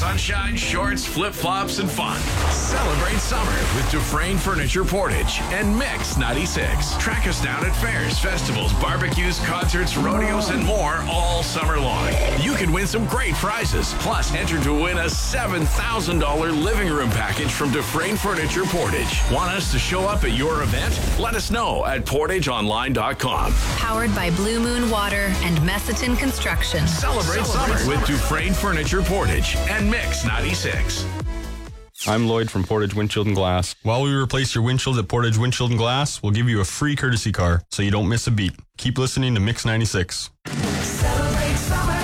Sunshine, shorts, flip-flops, and fun. Celebrate summer with Dufresne Furniture Portage and Mix 96. Track us down at fairs, festivals, barbecues, concerts, rodeos, and more all summer long. You can win some great prizes. Plus, enter to win a $7,000 living room package from Dufresne Furniture Portage. Want us to show up at your event? Let us know at portageonline.com. Powered by Blue Moon Water and Messiton Construction. Celebrate summer with Dufresne Furniture Portage and Mix 96. I'm Lloyd from Portage Windshield and Glass. While we replace your windshields at Portage Windshield and Glass, we'll give you a free courtesy car so you don't miss a beat. Keep listening to Mix 96. Celebrate summer.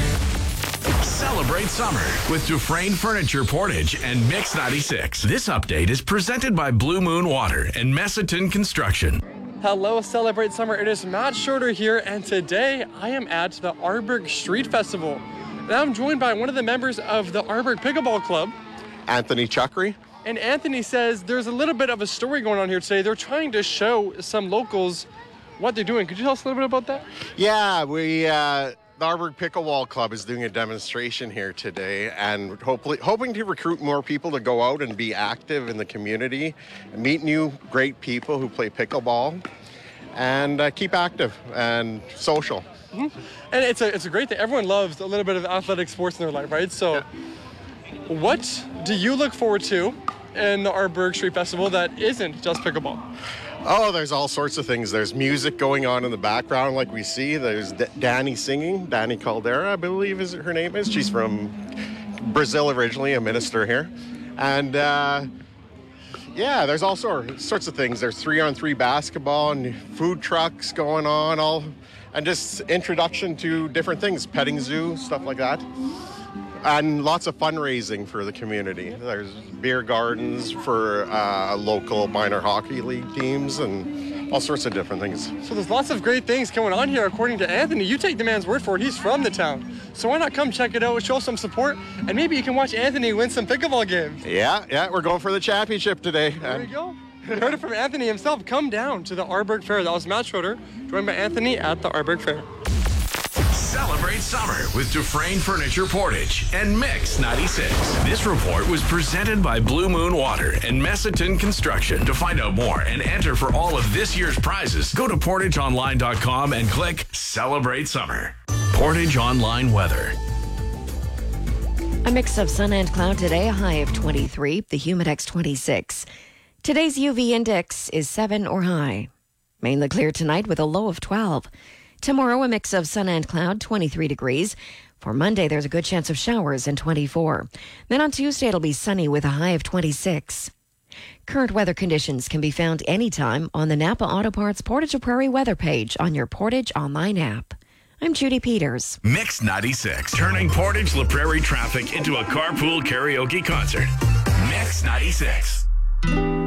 Celebrate summer with Dufresne Furniture Portage and Mix 96. This update is presented by Blue Moon Water and Messiton Construction. Hello, Celebrate Summer. It is Matt Schroeder here, and today I am at the Arborg Street Festival. And I'm joined by one of the members of the Arborg Pickleball Club, Anthony Chakri. And Anthony says there's a little bit of a story going on here today. They're trying to show some locals what they're doing. Could you tell us a little bit about that? Yeah, the Arborg Pickleball Club is doing a demonstration here today and hoping to recruit more people to go out and be active in the community, meet new great people who play pickleball, and keep active and social. Mm-hmm. And it's a great thing. Everyone loves a little bit of athletic sports in their life, right? So What do you look forward to in the Arborg Street Festival that isn't just pickleball? Oh, there's all sorts of things. There's music going on in the background like we see. There's Danny singing. Danny Caldera, I believe is her name is. She's from Brazil originally, a minister here. And there's all sorts of things. There's 3-on-3 basketball and food trucks going on, and just introduction to different things, petting zoo, stuff like that. And lots of fundraising for the community. There's beer gardens for local minor hockey league teams and all sorts of different things. So there's lots of great things going on here, according to Anthony. You take the man's word for it. He's from the town. So why not come check it out, show some support, and maybe you can watch Anthony win some pickleball games. Yeah, we're going for the championship today. There you go. You heard it from Anthony himself. Come down to the Arborg Fair. That was Matt Schroeder, joined by Anthony at the Arborg Fair. Celebrate summer with Dufresne Furniture Portage and Mix 96. This report was presented by Blue Moon Water and Messiton Construction. To find out more and enter for all of this year's prizes, go to portageonline.com and click Celebrate Summer. Portage Online Weather. A mix of sun and cloud today, a high of 23, the Humidex 26. Today's UV index is 7 or high. Mainly clear tonight with a low of 12. Tomorrow, a mix of sun and cloud, 23 degrees. For Monday, there's a good chance of showers and 24. Then on Tuesday, it'll be sunny with a high of 26. Current weather conditions can be found anytime on the Napa Auto Parts Portage La Prairie weather page on your Portage Online app. I'm Judy Peters. Mix 96, turning Portage La Prairie traffic into a carpool karaoke concert. Mix 96.